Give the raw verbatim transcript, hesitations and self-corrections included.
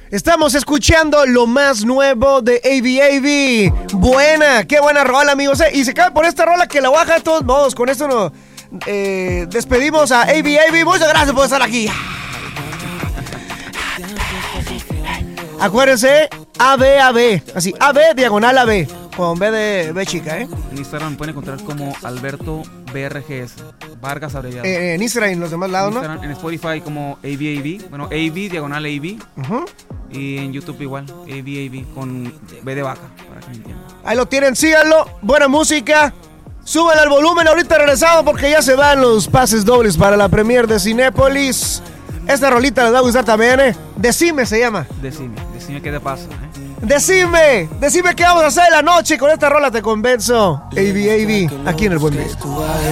Estamos escuchando lo más nuevo de A B A B. Buena, qué buena rola, amigos. ¿eh? Y se cae por esta rola que la baja de todos modos. Con esto nos eh, despedimos a A B A B. Muchas gracias por estar aquí. Acuérdense, A B A B. Así, A B diagonal A B. Con B de B chica, ¿eh? En Instagram me pueden encontrar como Alberto B R G S. Vargas abreviado. Eh, en Instagram y en los demás lados, en ¿no? En Spotify como A B A B. Bueno, A B diagonal A B. Uh-huh. Y en YouTube igual, A B A B con B de vaca, para que me entiendan. Ahí lo tienen, síganlo. Buena música. Súbale al volumen, ahorita regresado porque ya se van los pases dobles para la premier de Cinépolis. Esta rolita les va a gustar también, ¿eh? Decime se llama. Decime, decime qué te pasa, ¿eh? Decime, decime qué vamos a hacer en la noche. Con esta rola te convenzo. A B A B, aquí en el Buen Beat.